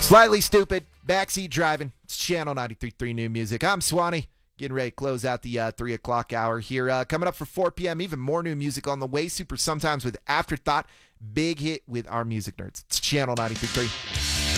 Slightly Stupid, Backseat Driving. It's Channel 93.3 New Music. I'm Swanee, getting ready to close out the 3 o'clock hour here. Coming up for 4 p.m., even more new music on the way. Super Sometimes with Afterthought. Big hit with our music nerds. It's Channel 93.3.